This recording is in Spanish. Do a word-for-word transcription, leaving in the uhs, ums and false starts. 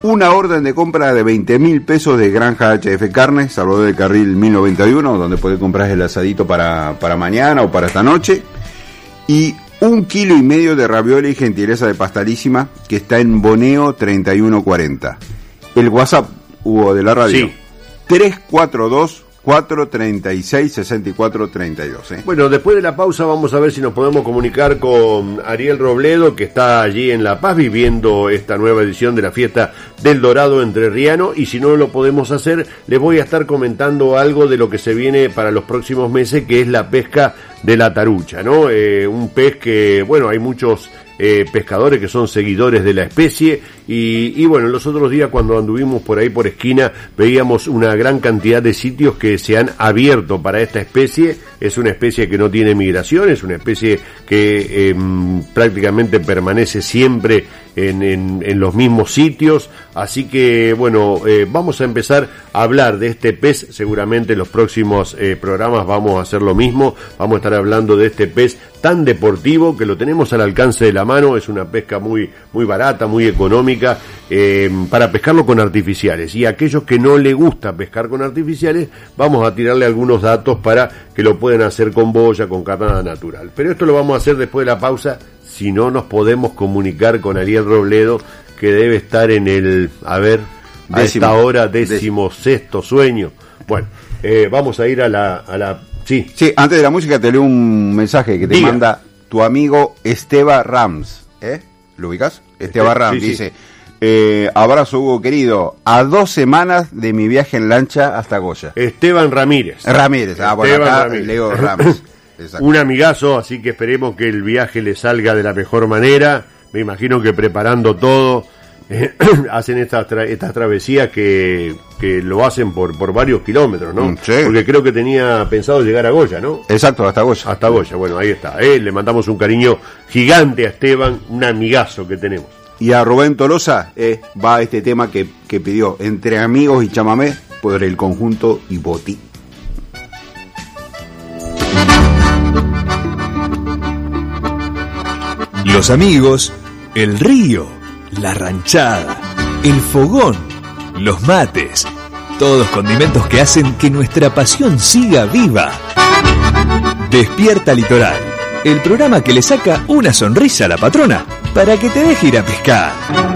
una orden de compra de veinte mil pesos de Granja H F Carnes, Salvador del Carril mil noventa y uno, donde podés comprar el asadito para, para mañana o para esta noche. Y un kilo y medio de ravioli gentileza de Pastalísima, que está en Boneo treinta y uno cuarenta. El WhatsApp, Hugo, de la radio. Sí. tres cuatro dos, cuatro tres seis, seis cuatro tres dos. ¿eh? Bueno, después de la pausa vamos a ver si nos podemos comunicar con Ariel Robledo, que está allí en La Paz viviendo esta nueva edición de la fiesta del Dorado Entrerriano, y si no lo podemos hacer, les voy a estar comentando algo de lo que se viene para los próximos meses, que es la pesca de la tarucha, ¿no? Eh, un pez que, bueno, hay muchos Eh, pescadores que son seguidores de la especie y, y bueno, los otros días cuando anduvimos por ahí por esquina veíamos una gran cantidad de sitios que se han abierto para esta especie. Es una especie que no tiene migración, es una especie que eh, prácticamente permanece siempre en, en, en los mismos sitios, así que bueno, eh, vamos a empezar a hablar de este pez. Seguramente en los próximos eh, programas vamos a hacer lo mismo, vamos a estar hablando de este pez tan deportivo que lo tenemos al alcance de la mano. Es una pesca muy muy barata, muy económica, eh, para pescarlo con artificiales, y a aquellos que no le gusta pescar con artificiales vamos a tirarle algunos datos para que lo puedan hacer con boya, con carnada natural. Pero esto lo vamos a hacer después de la pausa, si no nos podemos comunicar con Ariel Robledo, que debe estar en el, a ver, a décimo, esta hora, décimo sexto sueño. Bueno, eh, vamos a ir a la, a la, sí. Sí, antes de la música te leo un mensaje que te Diga. manda tu amigo Esteba Rams, ¿eh? ¿Lo ubicas? Esteba Este, Rams sí, sí. dice, eh, abrazo Hugo querido, a dos semanas de mi viaje en lancha hasta Goya. Esteban Ramírez. Ramírez, ah, bueno, Esteban acá Ramírez. leo Rams. Exacto. Un amigazo, así que esperemos que el viaje le salga de la mejor manera. Me imagino que preparando todo, eh, hacen estas tra- estas travesías que, que lo hacen por, por varios kilómetros, ¿no? Mm, sí. Porque creo que tenía pensado llegar a Goya, ¿no? Exacto, hasta Goya. Hasta Goya, bueno, ahí está. Eh, le mandamos un cariño gigante a Esteban, un amigazo que tenemos. Y a Rubén Tolosa eh, va este tema que, que pidió, Entre Amigos y Chamamé, por el conjunto Iboti. Los amigos, el río, la ranchada, el fogón, los mates, todos condimentos que hacen que nuestra pasión siga viva. Despierta Litoral, el programa que le saca una sonrisa a la patrona para que te deje ir a pescar.